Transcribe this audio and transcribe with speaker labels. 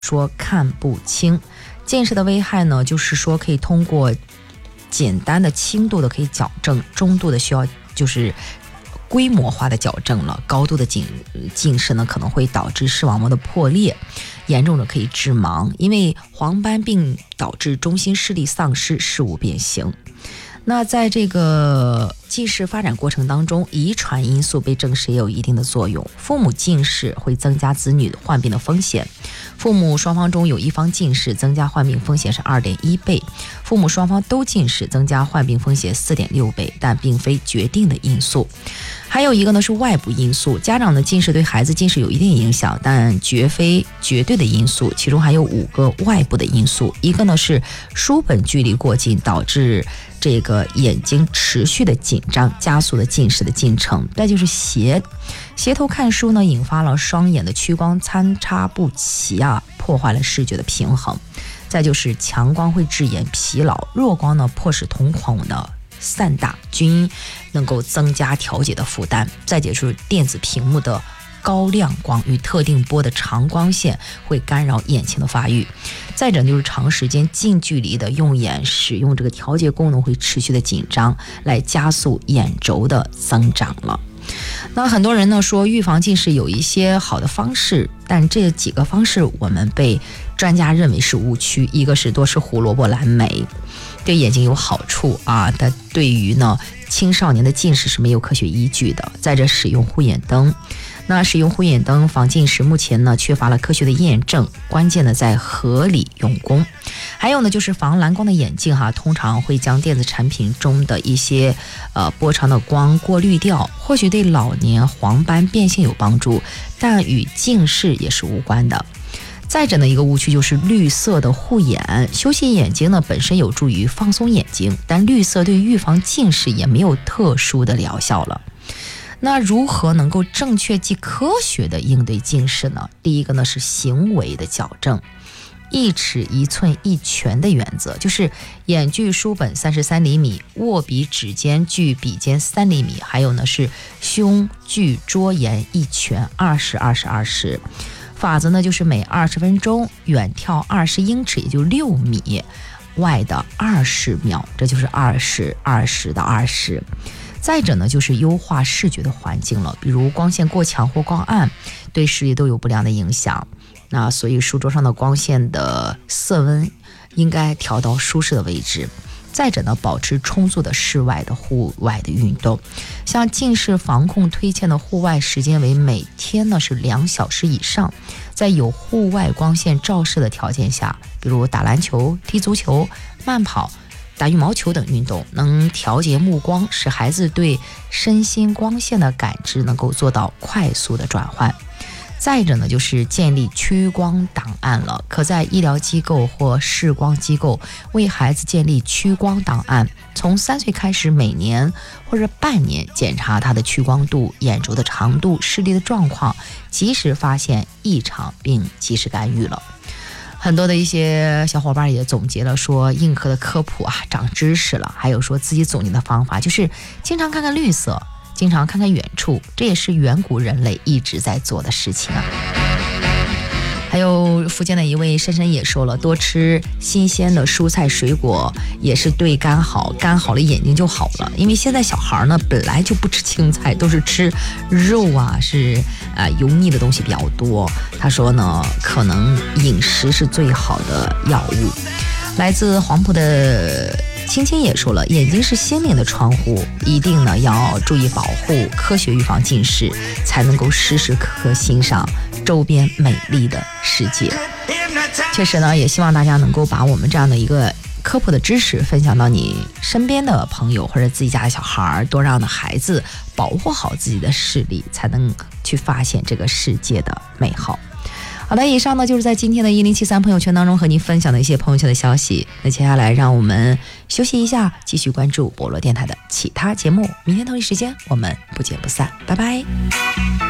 Speaker 1: 说看不清。近视的危害呢，就是说可以通过简单的轻度的可以矫正，中度的需要就是规模化的矫正了，高度的近视呢可能会导致视网膜的破裂，严重的可以致盲，因为黄斑并导致中心视力丧失，视物变形。那在这个近视发展过程当中，遗传因素被证实也有一定的作用。父母近视会增加子女患病的风险，父母双方中有一方近视，增加患病风险是 2.1 倍，父母双方都近视，增加患病风险 4.6 倍，但并非决定的因素。还有一个呢是外部因素，家长的近视对孩子近视有一定影响，但绝非绝对的因素，其中还有5个外部的因素。一个呢是书本距离过近，导致这个眼睛持续的紧张，加速的近视的进程。再就是斜头看书呢，引发了双眼的屈光参差不齐啊，破坏了视觉的平衡。再就是强光会致眼疲劳，弱光呢迫使瞳孔的散大，均能够增加调节的负担。再就是电子屏幕的高亮光与特定波的长光线会干扰眼睛的发育。再者就是长时间近距离的用眼使用这个调节功能会持续的紧张，来加速眼轴的增长了。那很多人呢说预防近视有一些好的方式，但这几个方式我们被专家认为是误区。一个是多吃胡萝卜蓝莓，对眼睛有好处啊，但对于呢青少年的近视是没有科学依据的。再者使用护眼灯，那使用护眼灯防近视目前呢缺乏了科学的验证，关键的在合理用功。还有呢就是防蓝光的眼镜通常会将电子产品中的一些波长的光过滤掉，或许对老年黄斑变性有帮助，但与近视也是无关的。再者呢一个误区就是绿色的护眼，休息眼睛呢本身有助于放松眼睛，但绿色对预防近视也没有特殊的疗效了。那如何能够正确既科学的应对近视呢？第一个呢是行为的矫正，1尺1寸1拳的原则，就是眼距书本33厘米，握笔指尖距笔尖3厘米，还有呢是胸距桌沿1拳，20 20 20。法则呢就是每20分钟远眺20英尺，也就6米外的20秒，这就是20 20到20。再者呢就是优化视觉的环境了，比如光线过强或光暗对视力都有不良的影响。那所以书桌上的光线的色温应该调到舒适的位置。再者呢保持充足的室外的户外的运动，像近视防控推荐的户外时间为每天呢是2小时以上，在有户外光线照射的条件下，比如打篮球、踢足球、慢跑、打羽毛球等运动，能调节目光，使孩子对身心光线的感知能够做到快速的转换。再者呢就是建立屈光档案了，可在医疗机构或视光机构为孩子建立屈光档案，从3岁开始每年或者半年检查他的屈光度、眼轴的长度、视力的状况，及时发现异常并及时干预了。很多的一些小伙伴也总结了说硬核的科普长知识了，还有说自己总结的方法就是经常看看绿色，经常看看远处，这也是远古人类一直在做的事情啊。还有福建的一位珊珊也说了，多吃新鲜的蔬菜水果也是对肝好，肝好了眼睛就好了。因为现在小孩呢本来就不吃青菜，都是吃肉是油腻的东西比较多。他说呢可能饮食是最好的药物。来自黄埔的青青也说了，眼睛是心灵的窗户，一定呢要注意保护，科学预防近视，才能够时时刻刻欣赏周边美丽的世界。确实呢也希望大家能够把我们这样的一个科普的知识分享到你身边的朋友或者自己家的小孩，多让孩子保护好自己的视力，才能去发现这个世界的美好。好的，以上呢就是在今天的1073朋友圈当中和您分享的一些朋友圈的消息。那接下来让我们休息一下，继续关注博罗电台的其他节目。明天同一时间我们不见不散，拜拜。